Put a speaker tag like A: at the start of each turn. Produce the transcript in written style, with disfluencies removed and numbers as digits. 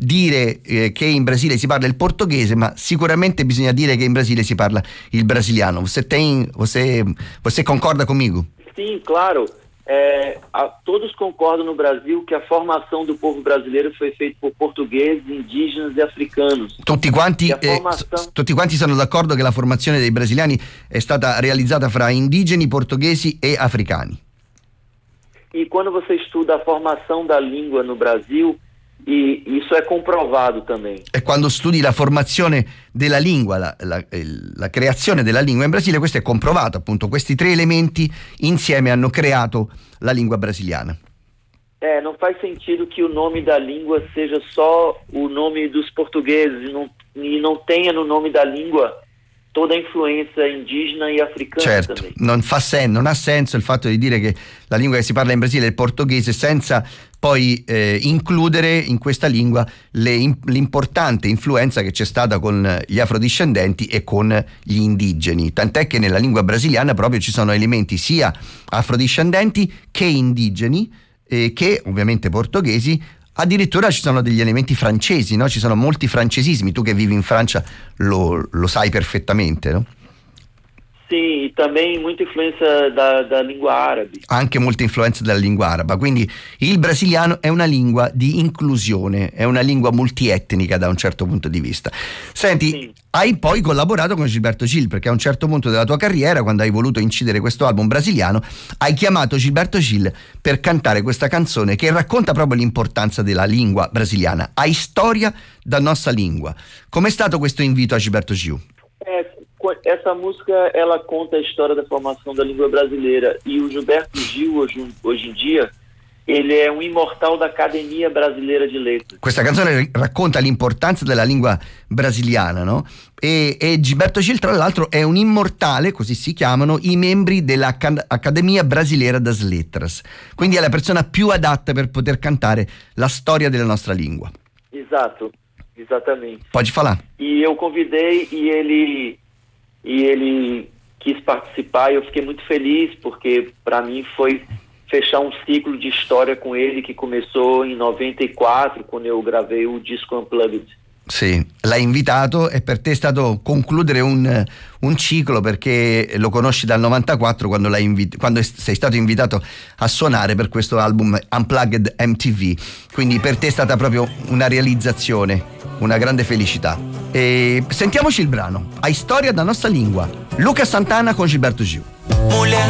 A: dire che in Brasile si parla il portoghese, ma sicuramente bisogna dire che in Brasile si parla il brasiliano. Você concorda comigo?
B: Sim, claro. Todos concordam no Brasil que a formação do povo brasileiro foi feita por portugueses, indígenas e africanos.
A: Tutti quanti sono d'accordo che la formazione dei brasiliani è stata realizzata fra indigeni, portoghesi e africani.
B: E quando você estuda a formação da língua no Brasil, e isso è comprovato também.
A: E quando studi la formazione della lingua, la creazione della lingua in Brasile, questo è comprovato, appunto, questi tre elementi insieme hanno creato la lingua brasiliana.
B: Não faz sentido que o nome da língua seja só o nome dos portugueses e não tenha no nome da língua toda a influenza indigena e africana.
A: Certo,
B: também.
A: Non ha senso il fatto di dire che la lingua che si parla in Brasile è il portoghese senza poi includere in questa lingua l'importante influenza che c'è stata con gli afrodiscendenti e con gli indigeni, tant'è che nella lingua brasiliana proprio ci sono elementi sia afrodiscendenti che indigeni, che ovviamente portoghesi. Addirittura ci sono degli elementi francesi, no? Ci sono molti francesismi, tu che vivi in Francia lo sai perfettamente, no?
B: Sì, e também muita influenza da lingua arabe.
A: Anche molta influenza dalla lingua araba, quindi il brasiliano è una lingua di inclusione, è una lingua multietnica da un certo punto di vista. Senti, sì. Hai poi collaborato con Gilberto Gil, perché a un certo punto della tua carriera, quando hai voluto incidere questo album brasiliano, hai chiamato Gilberto Gil per cantare questa canzone che racconta proprio l'importanza della lingua brasiliana. Hai storia da nostra lingua. Com'è stato questo invito a Gilberto Gil?
B: Essa música, ela conta a história da formação da língua brasileira, e o Gilberto Gil hoje em dia ele è un imortal da Accademia Brasileira di Letras. Questa canzone
A: racconta l'importanza della lingua brasiliana, no? E Gilberto Gil, tra l'altro, è un immortale, così si chiamano i membri dell'Accademia Brasileira das Letras. Quindi è la persona più adatta per poter cantare la storia della nostra lingua.
B: Esatto, exatamente.
A: Pode falar.
B: E eu convidei e ele quis participar, e eu fiquei muito feliz, porque para mim foi fechar um ciclo de história com ele que começou em 94, quando eu gravei o disco Unplugged.
A: Sì, l'hai invitato e per te è stato concludere un ciclo, perché lo conosci dal 94 quando sei stato invitato a suonare per questo album Unplugged MTV, quindi per te è stata proprio una realizzazione, una grande felicità. E sentiamoci il brano Hai storia da nostra lingua, Lucas Santana con Gilberto Gil.